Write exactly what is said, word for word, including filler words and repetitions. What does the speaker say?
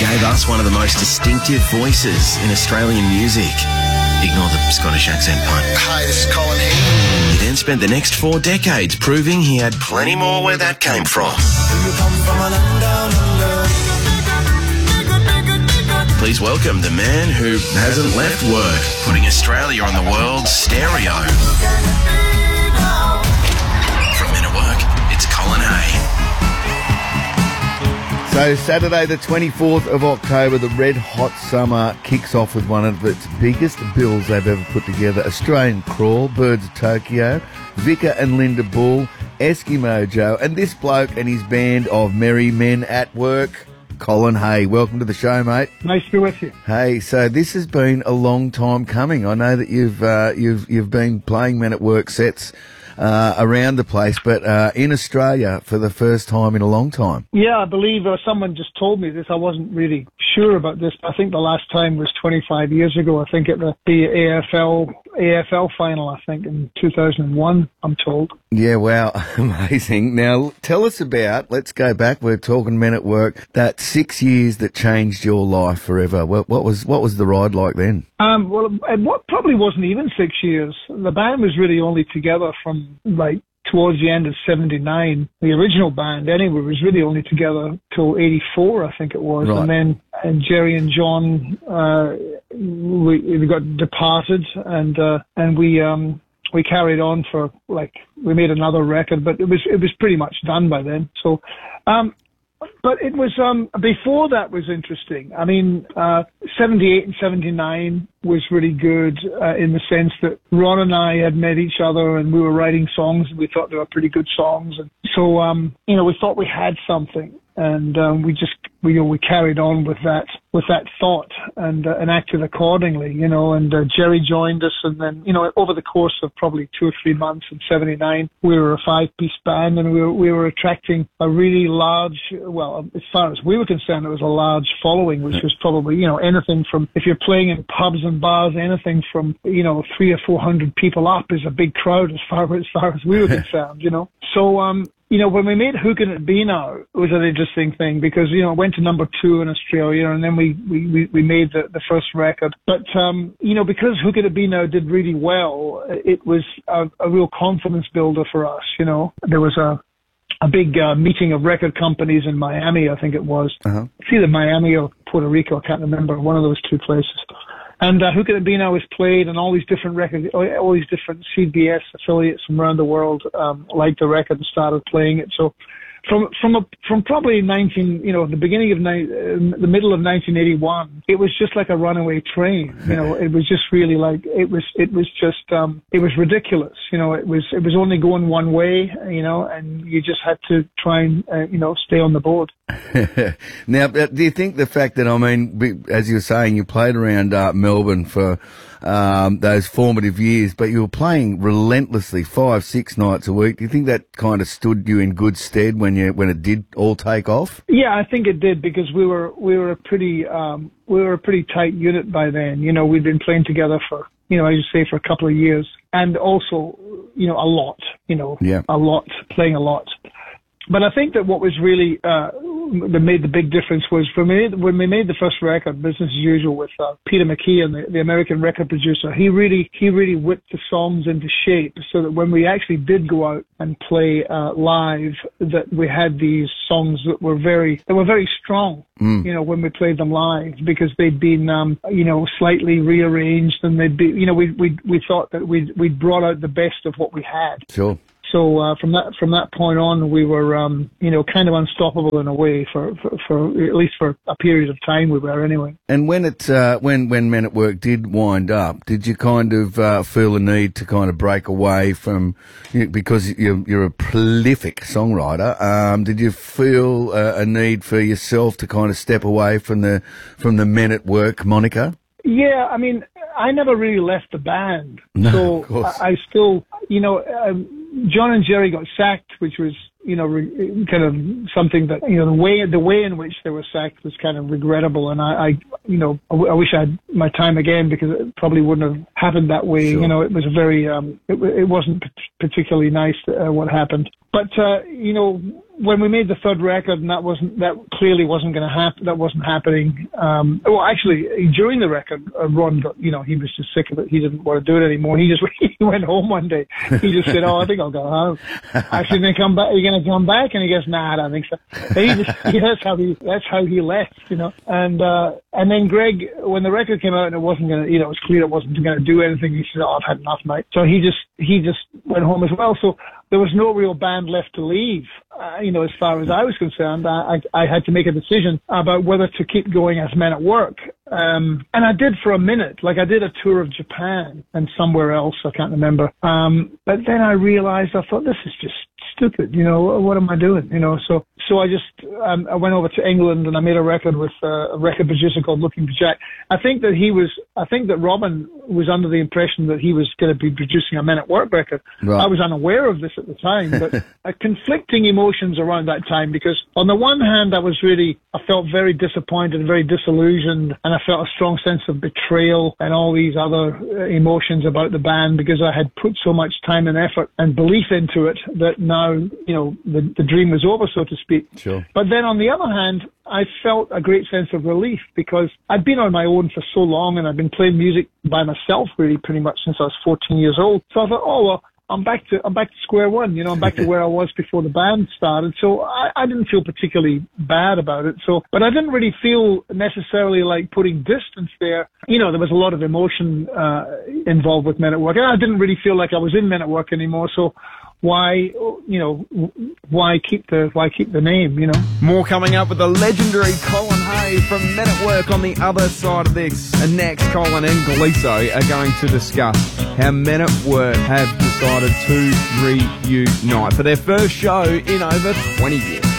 gave us one of the most distinctive voices in Australian music. Ignore the Scottish accent pun. Hi, this is Colin Hay. He then spent the next four decades proving he had plenty more where that came from. Please welcome the man who hasn't left work, putting Australia on the world's stereo. From Men at Work, it's Colin Hay. So Saturday the twenty-fourth of October, the red hot summer kicks off with one of its biggest bills they've ever put together. Australian Crawl, Birds of Tokyo, Vika and Linda Bull, Eskimo Joe, and this bloke and his band of merry men at work, Colin Hay. Welcome to the show, mate. Nice to be with you. Hey, so this has been a long time coming. I know that you've uh, you've you've been playing Men at Work sets Uh, around the place, but uh, in Australia for the first time in a long time. Yeah, I believe uh, someone just told me this. I wasn't really sure about this. I think the last time was twenty-five years ago. I think at the, the A F L A F L final, I think, in two thousand one, I'm told. Yeah, wow, amazing. Now, tell us about, let's go back, we're talking Men at Work, that six years that changed your life forever. What, what was what was the ride like then? Um, well, it what probably wasn't even six years. The band was really only together from, like, towards the end of seventy-nine. The original band, anyway, was really only together till eighty-four, I think it was. Right. And then and Jerry and John, uh, we, we got departed, and uh, and we um, we carried on for, like, we made another record, but it was it was pretty much done by then. So, um, but it was um, before that was interesting. I mean, uh, seventy-eight and seventy-nine was really good uh, in the sense that Ron and I had met each other and we were writing songs and we thought they were pretty good songs. And so, um, you know, we thought we had something, and um, we just, we, you know, we carried on with that, with that thought and, uh, and acted accordingly, you know, and uh, Jerry joined us, and then, you know, over the course of probably two or three months in seventy-nine, we were a five-piece band, and we were, we were attracting a really large, well, as far as we were concerned, it was a large following, which was probably, you know, anything from, if you're playing in pubs and bars, anything from, you know, three or four hundred people up is a big crowd as far as far as we were concerned, you know. So, um, you know, when we made Who Can It Be Now, it was an interesting thing because, you know, it went to number two in Australia, and then we we we, we made the, the first record. But um, you know, because Who Can It Be Now did really well, it was a, a real confidence builder for us. You know, there was a a big uh, meeting of record companies in Miami, I think it was. Uh-huh. It's either Miami or Puerto Rico, I can't remember, one of those two places. And uh, Who Can It Be Now was played, and all these different records, all these different C B S affiliates from around the world um, liked the record and started playing it. So from from a, from probably nineteen, you know, the beginning of ni- uh, the middle of nineteen eighty-one, it was just like a runaway train. You know, it was just really like it was it was just um, it was ridiculous. You know, it was it was only going one way. You know, and you just had to try and uh, you know stay on the board. Now, do you think the fact that, I mean, as you were saying, you played around uh, Melbourne for um, those formative years, but you were playing relentlessly five, six nights a week. Do you think that kind of stood you in good stead when you when it did all take off? Yeah, I think it did, because we were we were a pretty um, we were a pretty tight unit by then. You know, we'd been playing together for, you know, as you say, for a couple of years, and also, you know, a lot. You know, yeah. a lot, playing a lot. But I think that what was really uh, that made the big difference was when we made, when we made the first record, Business as Usual, with uh, Peter McKeon, the, the American record producer. He really he really whipped the songs into shape so that when we actually did go out and play uh, live, that we had these songs that were very they were very strong. Mm. You know, when we played them live, because they'd been um, you know slightly rearranged, and they'd be you know we we we thought that we we brought out the best of what we had. Sure. So uh, from that from that point on, we were um, you know kind of unstoppable in a way for, for, for at least for a period of time we were anyway. And when it uh, when when Men at Work did wind up, did you kind of uh, feel a need to kind of break away from, you know, because you're you're a prolific songwriter? Um, did you feel uh, a need for yourself to kind of step away from the from the Men at Work moniker? Yeah, I mean, I never really left the band, no, so I, I still, you know, um, John and Jerry got sacked, which was, you know, re- kind of something that, you know, the way the way in which they were sacked was kind of regrettable, and I, I you know, I, w- I wish I had my time again, because it probably wouldn't have happened that way. Sure. You know, it was very, um, it, it wasn't particularly nice uh, what happened, but uh, you know. when we made the third record, and that wasn't that clearly wasn't going to happen. That wasn't happening. Um, well, actually, during the record, uh, Ron got, you know, he was just sick of it. He didn't want to do it anymore. He just he went home one day. He just said, "Oh, I think I'll go home." Actually, they come back. Are you going to come back? And he goes, "Nah, I don't think so." And he just, yeah, that's how he that's how he left, you know. And uh, and then Greg, when the record came out and it wasn't going to, you know, it was clear it wasn't going to do anything. He said, "Oh, I've had enough, mate." So he just he just went home as well. So there was no real band left to leave. Uh, you know, as far as I was concerned, I, I, I had to make a decision about whether to keep going as Men at Work. Um, and I did for a minute. Like, I did a tour of Japan and somewhere else, I can't remember. Um, but then I realized, I thought, this is just stupid. You know, what am I doing? You know, so so I just um, I went over to England and I made a record with uh, a record producer called Looking for Jack. I think that he was, I think that Robin was under the impression that he was going to be producing a Men at Work record. Right. I was unaware of this at the time, but uh, conflicting emotions around that time, because on the one hand, I was really, I felt very disappointed, very disillusioned, and I felt a strong sense of betrayal and all these other uh, emotions about the band, because I had put so much time and effort and belief into it that now, you know, the, the dream was over, so to speak. Sure. But then on the other hand, I felt a great sense of relief, because I'd been on my own for so long and I'd been playing music by myself really pretty much since I was fourteen years old. So I thought, oh, well, I'm back to I'm back to square one, you know, I'm back to where I was before the band started. So I, I didn't feel particularly bad about it. So, but I didn't really feel necessarily like putting distance there. You know, there was a lot of emotion uh, involved with Men at Work, and I didn't really feel like I was in Men at Work anymore. So why, you know, why keep the why keep the name, you know? More coming up with the legendary Colin Hay from Men at Work on the other side of this. And next, Colin and Gleeso are going to discuss how Men at Work have decided to reunite for their first show in over twenty years.